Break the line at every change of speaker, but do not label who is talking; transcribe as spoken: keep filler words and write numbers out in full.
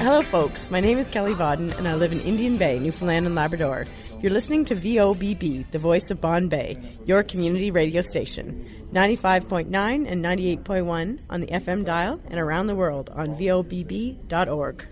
Hello, folks. My name is Kelly Vodden, and I live in Indian Bay, Newfoundland and Labrador. You're listening to V O B B, the voice of Bonn Bay, your community radio station. ninety-five point nine and ninety-eight point one on the F M dial and around the world on V O B B dot org.